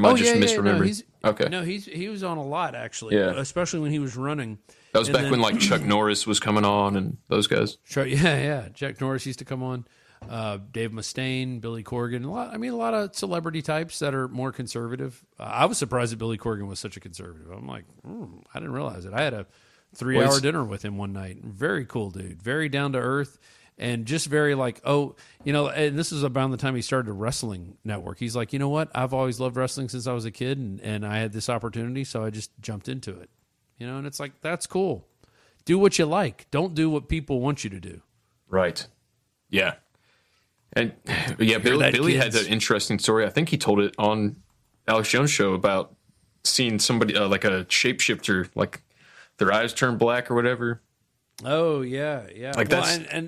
am I just misremembering? No, he was on a lot actually. Yeah. Especially when he was running. That was back when like Chuck Norris was coming on and those guys. Yeah. Chuck Norris used to come on. Dave Mustaine, Billy Corgan, a lot of celebrity types that are more conservative. I was surprised that Billy Corgan was such a conservative. I'm like, I didn't realize it. I had a 3-hour dinner with him one night. Very cool dude, very down to earth, and just very like, and this is around the time he started a wrestling network. He's like, you know what? I've always loved wrestling since I was a kid, and I had this opportunity, so I just jumped into it. And it's like, that's cool. Do what you like. Don't do what people want you to do. Right. Yeah. And yeah, Billy had an interesting story. I think he told it on Alex Jones' show about seeing somebody like a shapeshifter, like their eyes turn black or whatever. Oh yeah. Like that's and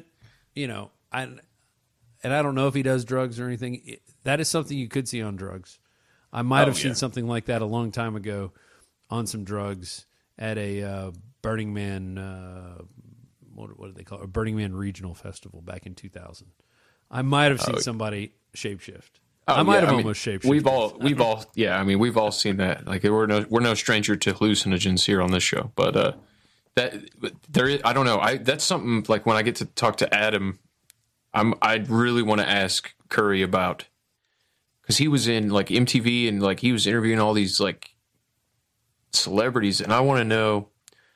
I don't know if he does drugs or anything. That is something you could see on drugs. I might have seen something like that a long time ago on some drugs at a Burning Man. What do they call it? A Burning Man regional festival back in 2000. I might have seen somebody shapeshift. I might have almost shapeshifted. We've all seen that. Like we're no stranger to hallucinogens here on this show. But I don't know. That's something like when I get to talk to Adam, I really want to ask Curry about, because he was in like MTV and like he was interviewing all these like celebrities, and I want to know.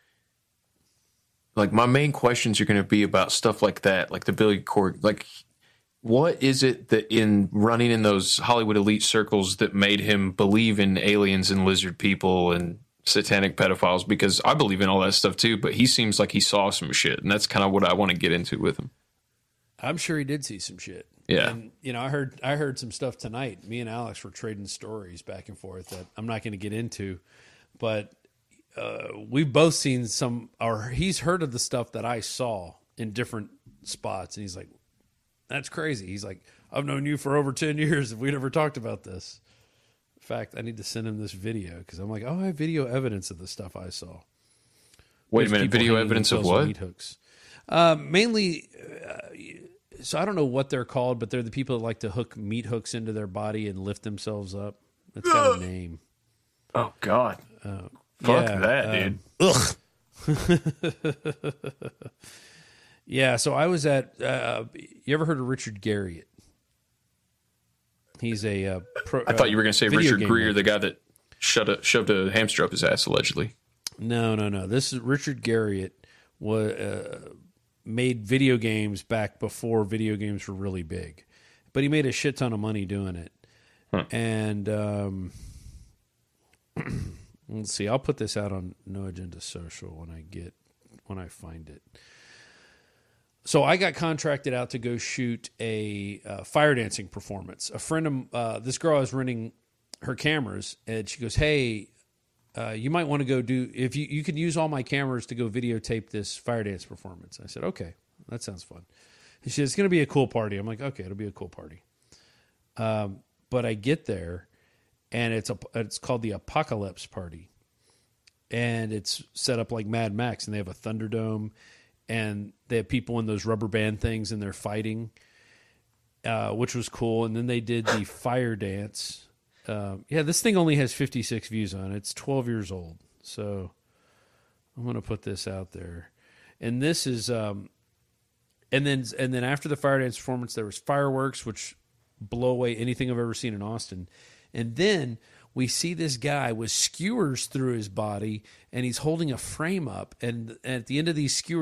Like my main questions are going to be about stuff like that, like the Billy Corgan, like. What is it that in running in those Hollywood elite circles that made him believe in aliens and lizard people and satanic pedophiles? Because I believe in all that stuff too, but he seems like he saw some shit, and that's kind of what I want to get into with him. I'm sure he did see some shit. Yeah. And, I heard some stuff tonight. Me and Alex were trading stories back and forth that I'm not going to get into, but we've both seen he's heard of the stuff that I saw in different spots, and he's like, that's crazy. He's like, I've known you for over 10 years. If we'd ever talked about this. In fact, I need to send him this video because I'm like, I have video evidence of the stuff I saw. Wait a minute, video evidence of what? Meat hooks. Mainly, so I don't know what they're called, but they're the people that like to hook meat hooks into their body and lift themselves up. It's got a name. Oh, God. Fuck that, dude. Ugh. Yeah, so I was at. You ever heard of Richard Garriott? He's a. I thought you were going to say Richard Gere, the guy that shoved a hamster up his ass, allegedly. No. This is Richard Garriott. Made video games back before video games were really big, but he made a shit ton of money doing it. Huh. And let's see, I'll put this out on No Agenda Social when I find it. So I got contracted out to go shoot a fire dancing performance. A friend of this girl, I was renting her cameras, and she goes, "Hey, you might want to go do if you can use all my cameras to go videotape this fire dance performance." I said, "Okay, that sounds fun." And she said, "It's going to be a cool party." I'm like, "Okay, it'll be a cool party." But I get there, and it's called the Apocalypse Party, and it's set up like Mad Max, and they have a Thunderdome. And they have people in those rubber band things, and they're fighting, which was cool. And then they did the fire dance. This thing only has 56 views on it. It's 12 years old. So I'm going to put this out there. And this is, and then after the fire dance performance, there was fireworks, which blow away anything I've ever seen in Austin. And then we see this guy with skewers through his body, and he's holding a frame up. And at the end of these skewers,